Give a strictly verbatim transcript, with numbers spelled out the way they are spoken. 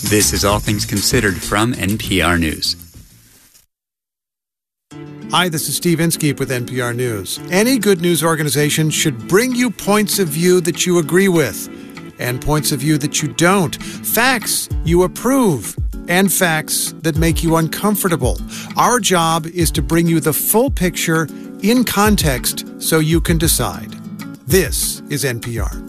This is All Things Considered from N P R News. Hi, this is Steve Inskeep with N P R News. Any good news organization should bring you points of view that you agree with and points of view that you don't. Facts you approve and facts that make you uncomfortable. Our job is to bring you the full picture in context so you can decide. This is N P R.